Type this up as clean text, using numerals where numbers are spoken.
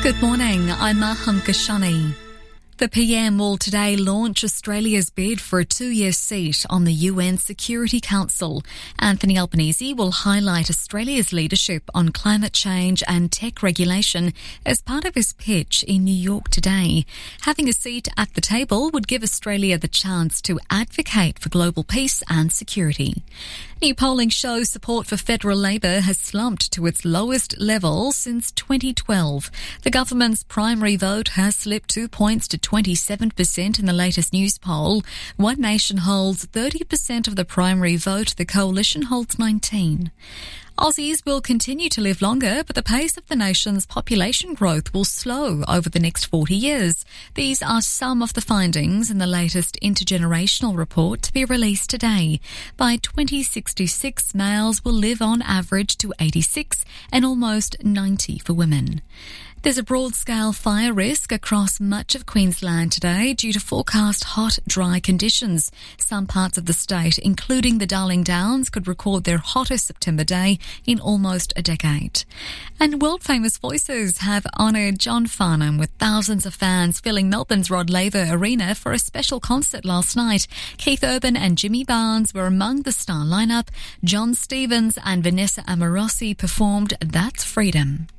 Good morning, I'm Maham Kashani. The PM will today launch Australia's bid for a 2-year seat on the UN Security Council. Anthony Albanese will highlight Australia's leadership on climate change and tech regulation as part of his pitch in New York today. Having a seat at the table would give Australia the chance to advocate for global peace and security. New polling shows support for federal Labor has slumped to its lowest level since 2012. The government's primary vote has slipped 2 points to 27% in the latest news poll. One Nation holds 30% of the primary vote. The coalition holds 19%. Aussies will continue to live longer, but the pace of the nation's population growth will slow over the next 40 years. These are some of the findings in the latest intergenerational report to be released today. By 2066, males will live on average to 86 and almost 90 for women. There's a broad-scale fire risk across much of Queensland today due to forecast hot, dry conditions. Some parts of the state, including the Darling Downs, could record their hottest September day in almost a decade. And world-famous voices have honoured John Farnham with thousands of fans filling Melbourne's Rod Laver Arena for a special concert last night. Keith Urban and Jimmy Barnes were among the star lineup. John Stevens and Vanessa Amorosi performed That's Freedom.